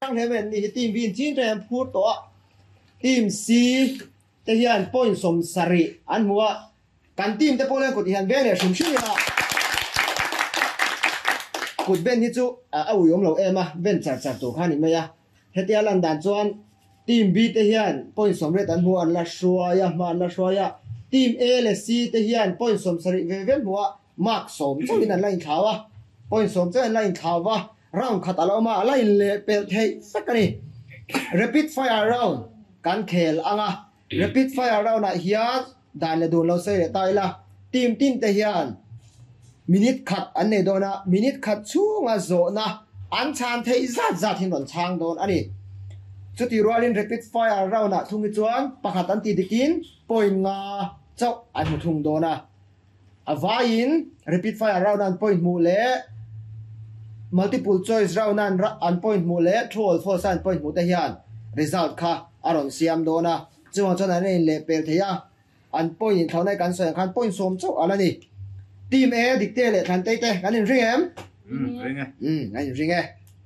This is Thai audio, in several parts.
ตั้งเทมันนี่ทีมบินจีนเรียนพูดตัวทีมซีเทียนปอยสมสริอันหัวกันทีมแต่พวกเล่นกดยันเบลเลยชุ่มชื่นละกดเบนที่จู่เอาอยู่ยมเรามาเบนจัดตัวข้านี่ไหมยะเฮติอาลันดันจวนทีมบีเทียนปอยสมเร็จอันหัวอันละชัวยะมาอันละชัวยะทีมเอและซีเทียนปอยสมสริเวหัวมากสมเจ้าวินันไล่ข่าววะปอยสมเจ้าไล่ข่าววะร่างขัดเรามาไล่เละเปลเทสักนี่ rapid fire round การเขลอ่ะ rapid fire round นะเฮียด่านเลยดูเราเสียตายละทีมเทียนมินิขัดอันนี้โดนนะมินิขัดช่วงโซนะอันชานเทจัดที่นนช่างโดนอันนี้จุดที่รัวลิน rapid fire round นะทุ่งจวนปะขัดอันตีดิกินปอยงาเจ้าอันมุทุ่งโดนนะวายิน repeat fire round นั้น point มูเล่ multiple choice round นั้นอัน point มูเล่ true or false อัน point มูเทียน result ค่ะอารมณ์เสียมโดนะจังหวะนั้นนี่เล่เปลเทียอัน point เขาในการแสดงคัน point สมเจ้าอะไรนี่ทีม A ดิกเตเลยทันเต้กันนี่ริงเอ็มริงไงกันนี่ริงไง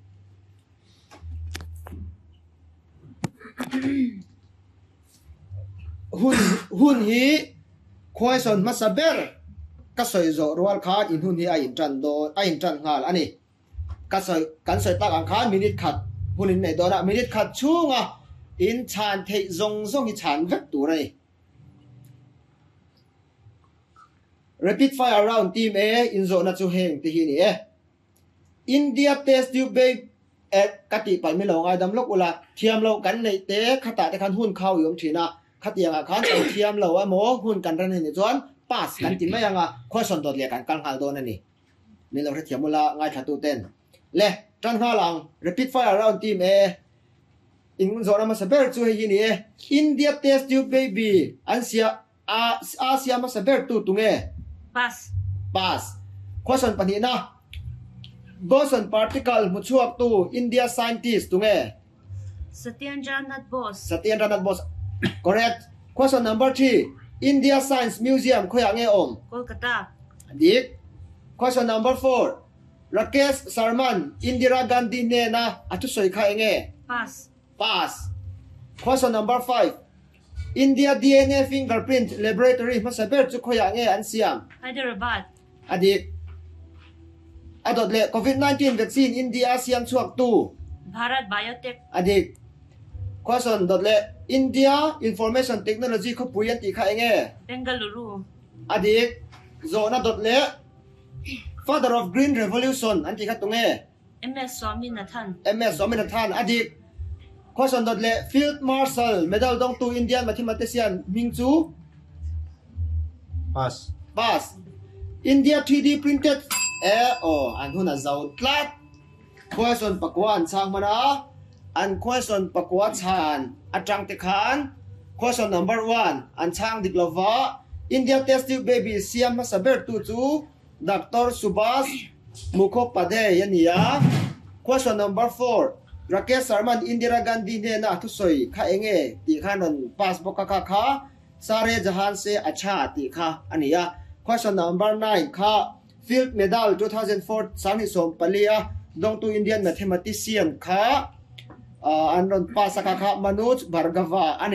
หุ่นฮีควายสนมาสเบอร์ก็สอยโจรัวขาดอินหุ่นฮีอินจันโดอินจันงาอันนี้ก็สอยกันสอยตักอังคารมินิขัดหุ่นในโดนะมินิขัดช่วงอินชานเทจงที่ชานเวกตัวนี่ rapid fire round team A อินโซนัจูเฮงที่นี่อินเดียเทสติวเบย์กติไปไม่ลงไอ้ดำลูกอุลาเทียมเรากันในเตะขตาแต่คันหุ่นเข้าอยู่ทีนะขัดยังอาคารเอาเทียมเราว่าโมหุ่นกันรันในจวนpass กันจินไม่ยังข้อสนตัวเรียกันกังหาโดนนั่นนี่เราเทียมมูลง่ายถัดตัวเต้นเล่จันทร์หลัง rapid fire round team A อินโซนมาสเปอร์จูเฮยินี่อินเดียเทสติวเบบีอันเซียอาเซียมาสเปอร์ตัวตุงpass ข้อสนปนินะBoson particle มุชวกตู India scientist ตุง Satyendranath Bose correct question number 3 India Science Museum ขยังอม Kolkata ดีก question number 4 Rakesh Sarman Indira Gandhi เนี่ยนะอัตุสวยขยังpass question number 5 India DNA fingerprint laboratory มาสับเบอร์จุขยังอันเสียม Hyderabad อดีกอดดเลยโควิด-19 vaccine อินเดียเซียนช่วงตู้ Bharat Biotech อดีตข้อสนดดเลยอินเดีย information technology เขาปุยยันตีใครเงี้ย Bengaluru อดีตโซนดดเลย father of green revolution อันที่ขัดตรงเงี้ย MS Swaminathan อดีตข้อสนดดเลย field marshal medal ดงตู้อินเดีย mathematician มิงจู pass India 3D printed อันทุนน่ะเจ้าตลัดข้อส่วนประกวดช่างมานะอันข้อส่วนประกวดชานอัจฉริยะข้อส่วน number 1อันช่างดิกลาวะ India test tube baby เสียมาสเบอร์ตูจูดรสุบาสมุขปเดยันยาข้อส่วน number 4 Rakesh Sarman Indira Gandhi เนี่ยนะทุกส่วนข้าเองตีข้านัน pass บกข้าสารีจฮันเซอัจฉริตีข้าอันนี้ข้อส่วน number 9ข้าField Medal 2004 Sani Sompalia Dong to Indian Mathematician Ka Anron Pasaka Manoj Bhargava